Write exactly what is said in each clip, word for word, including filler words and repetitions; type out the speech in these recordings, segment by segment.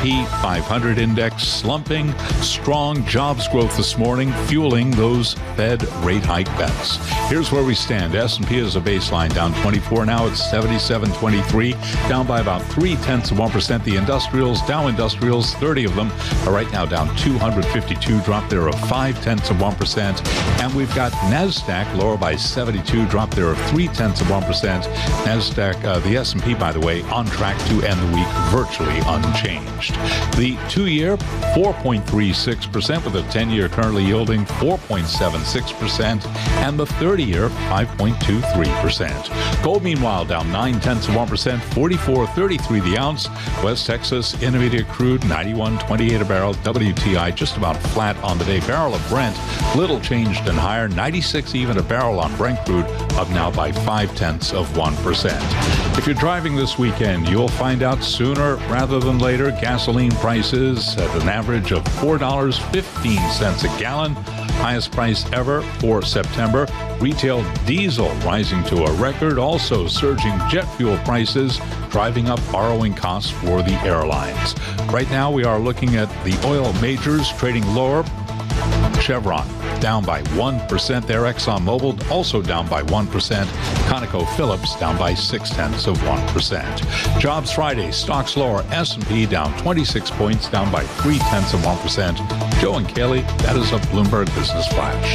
P five hundred index slumping. Strong jobs growth this morning, fueling those Fed rate hike bets. Here's where we stand. S and P is a baseline, down twenty-four now. It's seventy-seven twenty-three, down by about three tenths of one percent. The industrials, Dow Industrials, thirty of them are right now down two hundred fifty-two, drop there of five tenths of one percent. And we've got NASDAQ lower by seventy-two, drop there of three tenths of one percent. NASDAQ, uh, the S and P, by the way, on track to end the week virtually unchanged. The two-year, four point three six percent, with a ten-year currently yielding four point seven six percent, and the thirty-year, five point two three percent. Gold, meanwhile, down nine tenths of one percent, forty-four thirty-three the ounce. West Texas Intermediate crude, ninety-one twenty-eight a barrel. W T I just about flat on the day. Barrel of Brent, little changed and higher, ninety-six even a barrel on Brent crude, up now by five tenths of one percent. If you're driving this weekend, you'll find out sooner rather than later. Gasoline prices at an average of four dollars and fifteen cents a gallon, highest price ever for September. Retail diesel rising to a record, also surging jet fuel prices, driving up borrowing costs for the airlines. Right now, we are looking at the oil majors trading lower. Chevron down by one percent there. ExxonMobil also down by one percent. ConocoPhillips down by six tenths of one percent. Jobs Friday, stocks lower. S and P down twenty-six points, down by three tenths of one percent. Joe and Kaylee, that is a Bloomberg Business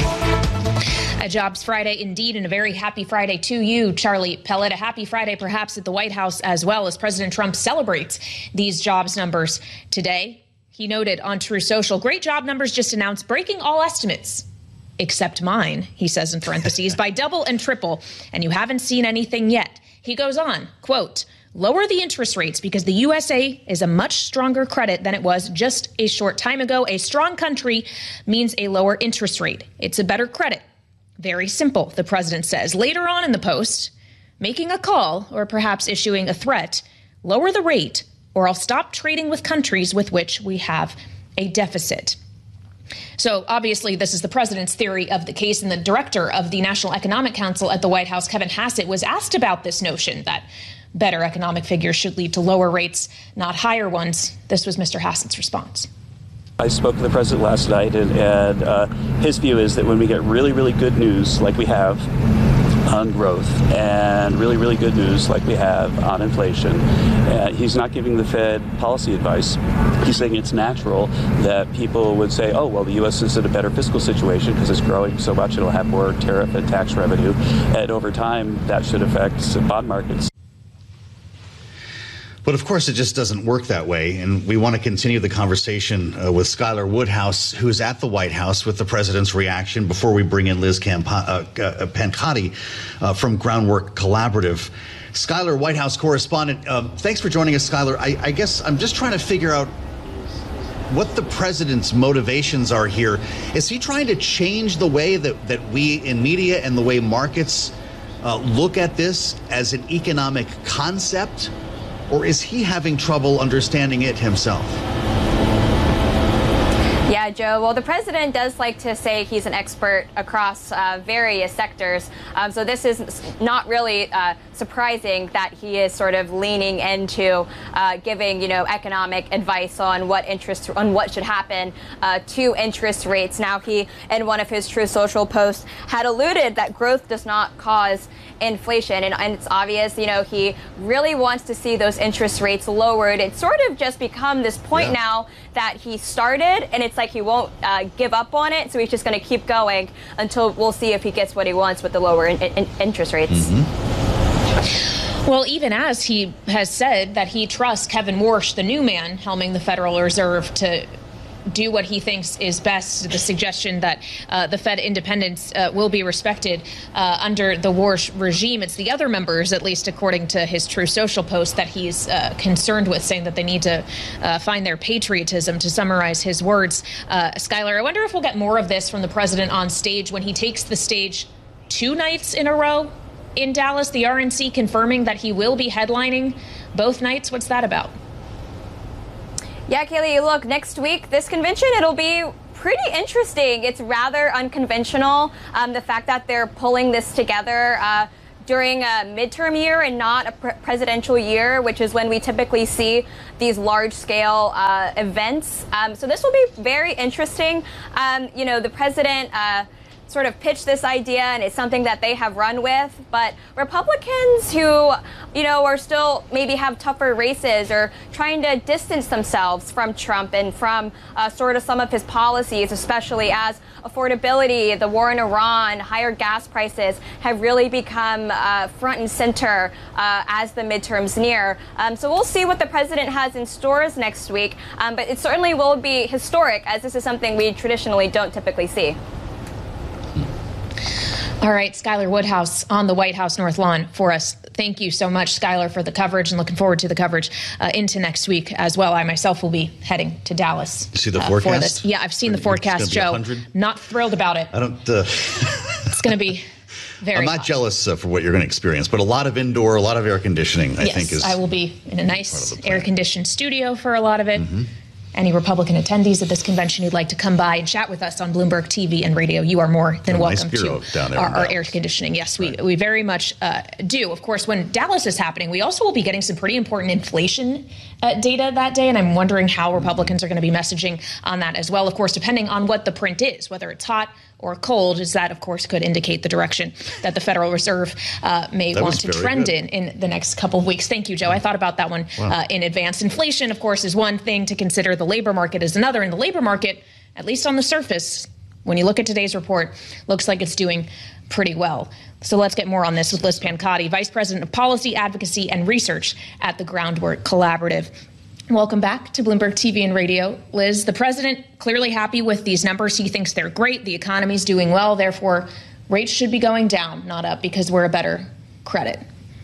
Flash. A Jobs Friday indeed, and a very happy Friday to you, Charlie Pellet. A happy Friday perhaps at the White House as well, as President Trump celebrates these jobs numbers today. He noted on True Social, great job numbers just announced, breaking all estimates, except mine, he says in parentheses, by double and triple, and you haven't seen anything yet. He goes on, quote, lower the interest rates because the U S A is a much stronger credit than it was just a short time ago. A strong country means a lower interest rate. It's a better credit. Very simple, the president says. Later on in the post, making a call or perhaps issuing a threat, lower the rate or I'll stop trading with countries with which we have a deficit. So obviously, this is the president's theory of the case, and the director of the National Economic Council at the White House, Kevin Hassett, was asked about this notion that better economic figures should lead to lower rates, not higher ones. This was Mister Hassett's response. I spoke to the president last night, and, and uh, his view is that when we get really, really good news like we have on growth and really, really good news like we have on inflation, uh, he's not giving the Fed policy advice. He's saying it's natural that people would say, oh, well, the U S is in a better fiscal situation because it's growing so much, it'll have more tariff and tax revenue, and over time that should affect bond markets. But of course, it just doesn't work that way. And we want to continue the conversation uh, with Skylar Woodhouse, who's at the White House with the president's reaction, before we bring in Liz Camp- uh, uh, Pancotti uh, from Groundwork Collaborative. Skylar, White House correspondent, uh, thanks for joining us, Skylar. I, I guess I'm just trying to figure out what the president's motivations are here. Is he trying to change the way that, that we in media and the way markets uh, look at this as an economic concept? Or is he having trouble understanding it himself? Yeah, Joe. Well, the president does like to say he's an expert across uh, various sectors. Um, so this is not really uh, surprising that he is sort of leaning into uh, giving, you know, economic advice on what interest, on what should happen uh, to interest rates. Now, he, in one of his True Social posts, had alluded that growth does not cause inflation. And, and it's obvious, you know, he really wants to see those interest rates lowered. It's sort of just become this point yeah. now that he started, and it's like he won't uh, give up on it. So he's just going to keep going until we'll see if he gets what he wants with the lower in, in, interest rates. Mm-hmm. Well, even as he has said that he trusts Kevin Warsh, the new man helming the Federal Reserve, to do what he thinks is best, the suggestion that uh, the Fed independence uh, will be respected uh, under the Warsh regime. It's the other members, at least according to his True Social post, that he's uh, concerned with, saying that they need to uh, find their patriotism, to summarize his words. Uh, Skylar, I wonder if we'll get more of this from the president on stage when he takes the stage two nights in a row in Dallas, the R N C confirming that he will be headlining both nights. What's that about? Yeah, Kaylee, look, next week, this convention, it'll be pretty interesting. It's rather unconventional, um, the fact that they're pulling this together uh, during a midterm year and not a pre presidential year, which is when we typically see these large-scale uh, events. Um, so this will be very interesting. Um, you know, the president uh, sort of pitched this idea, and it's something that they have run with. But Republicans who, you know, are still maybe have tougher races or trying to distance themselves from Trump and from uh, sort of some of his policies, especially as affordability, the war in Iran, higher gas prices have really become uh, front and center uh, as the midterms near. Um, so we'll see what the president has in stores next week. Um, but it certainly will be historic, as this is something we traditionally don't typically see. All right, Skylar Woodhouse on the White House North Lawn for us. Thank you so much, Skylar, for the coverage, and looking forward to the coverage uh, into next week as well. I myself will be heading to Dallas. You see the uh, forecast? For this. Yeah, I've seen the forecast, Joe. Not thrilled about it. I don't. Uh... It's going to be very. I'm not hot. jealous uh, for what you're going to experience, but a lot of indoor, a lot of air conditioning, I yes, think is. I will be in a nice air-conditioned studio for a lot of it. Mm-hmm. Any Republican attendees at this convention who'd like to come by and chat with us on Bloomberg T V and radio, you are more than welcome nice to down there our, our air conditioning. Yes, we, right. we very much uh, do. Of course, when Dallas is happening, we also will be getting some pretty important inflation uh, data that day, and I'm wondering how Republicans are going to be messaging on that as well. Of course, depending on what the print is, whether it's hot or cold, as that, of course, could indicate the direction that the Federal Reserve uh, may that want to trend good. in in the next couple of weeks. Thank you, Joe. I thought about that one wow. uh, in advance. Inflation, of course, is one thing to consider. The labor market is another. And the labor market, at least on the surface, when you look at today's report, looks like it's doing pretty well. So let's get more on this with Liz Pancotti, Vice President of Policy, Advocacy, and Research at the Groundwork Collaborative. Welcome back to Bloomberg T V and Radio. Liz, the president clearly happy with these numbers. He thinks they're great. The economy's doing well. Therefore, rates should be going down, not up, because we're a better credit.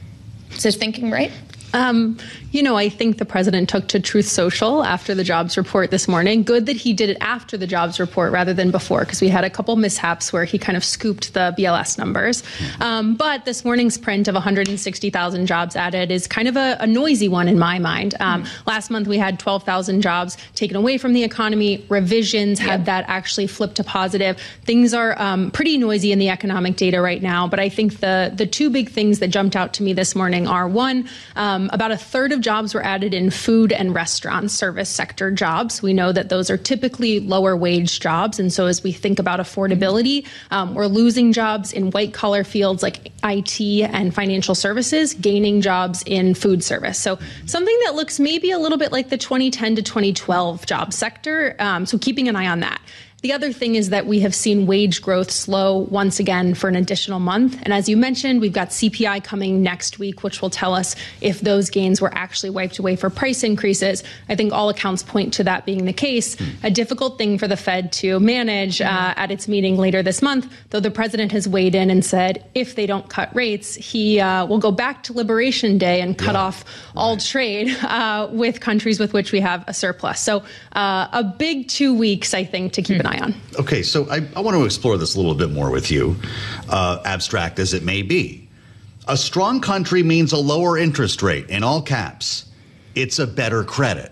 Is his thinking right? Um, you know, I think the president took to Truth Social after the jobs report this morning. Good that he did it after the jobs report rather than before, because we had a couple mishaps where he kind of scooped the B L S numbers. Um, but this morning's print of one hundred sixty thousand jobs added is kind of a, a noisy one in my mind. Um, mm. Last month, we had twelve thousand jobs taken away from the economy. Revisions yep. had that actually flipped to positive. Things are um, pretty noisy in the economic data right now. But I think the, the two big things that jumped out to me this morning are, one, um, about a third of jobs were added in food and restaurant service sector jobs. We know that those are typically lower wage jobs. And so as we think about affordability, um, we're losing jobs in white collar fields like I T and financial services, gaining jobs in food service. So something that looks maybe a little bit like the twenty ten to twenty twelve job sector. Um, so keeping an eye on that. The other thing is that we have seen wage growth slow once again for an additional month. And as you mentioned, we've got C P I coming next week, which will tell us if those gains were actually wiped away for price increases. I think all accounts point to that being the case. A difficult thing for the Fed to manage uh, at its meeting later this month, though the president has weighed in and said if they don't cut rates, he uh, will go back to Liberation Day and cut yeah, off right. all trade uh, with countries with which we have a surplus. So uh, a big two weeks, I think, to keep mm. an eye on. Okay, so I, I want to explore this a little bit more with you, uh, abstract as it may be. A strong country means a lower interest rate, in all caps. It's a better credit.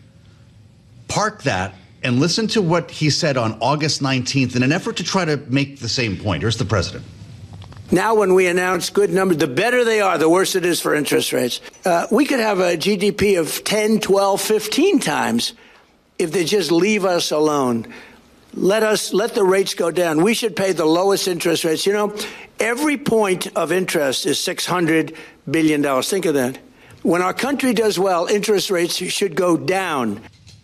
Park that and listen to what he said on August nineteenth in an effort to try to make the same point. Here's the president. Now, when we announce good numbers, the better they are, the worse it is for interest rates. Uh, we could have a G D P of ten, twelve, fifteen times if they just leave us alone. Let us let the rates go down. We should pay the lowest interest rates. You know, every point of interest is six hundred billion dollars. Think of that. When our country does well, interest rates should go down.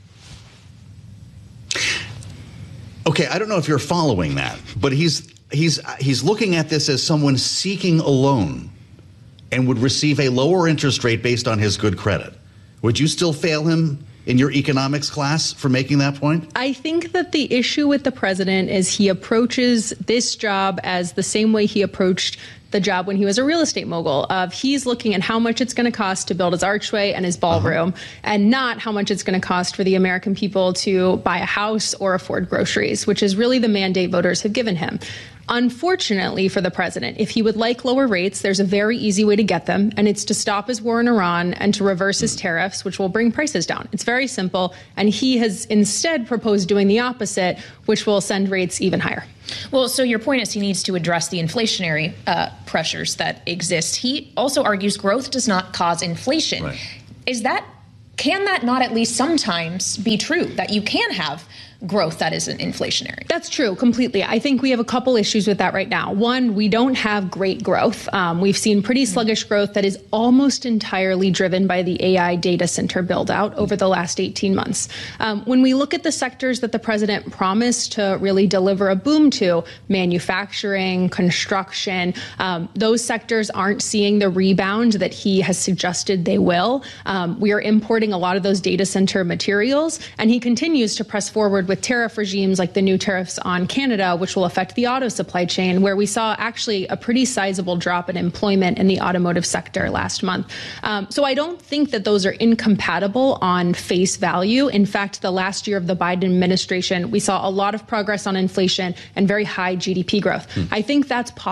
Okay, I don't know if you're following that, but he's he's he's looking at this as someone seeking a loan and would receive a lower interest rate based on his good credit. Would you still fail him in your economics class for making that point? I think that the issue with the president is he approaches this job as the same way he approached the job when he was a real estate mogul. Of he's looking at how much it's going to cost to build his archway and his ballroom, uh-huh. and not how much it's going to cost for the American people to buy a house or afford groceries, which is really the mandate voters have given him. Unfortunately for the president, if he would like lower rates, there's a very easy way to get them, and it's to stop his war in Iran and to reverse his tariffs, which will bring prices down. It's very simple, and he has instead proposed doing the opposite, which will send rates even higher. Well, so your point is he needs to address the inflationary uh, pressures that exist. He also argues growth does not cause inflation. Right. Is that, can that not at least sometimes be true, that you can have growth that isn't inflationary? That's true, completely. I think we have a couple issues with that right now. One, we don't have great growth. Um, we've seen pretty sluggish growth that is almost entirely driven by the A I data center build out over the last eighteen months. Um, when we look at the sectors that the president promised to really deliver a boom to, manufacturing, construction, um, those sectors aren't seeing the rebound that he has suggested they will. Um, we are importing a lot of those data center materials, and he continues to press forward with tariff regimes like the new tariffs on Canada, which will affect the auto supply chain, where we saw actually a pretty sizable drop in employment in the automotive sector last month. Um, so I don't think that those are incompatible on face value. In fact, the last year of the Biden administration, we saw a lot of progress on inflation and very high G D P growth. Hmm. I think that's possible.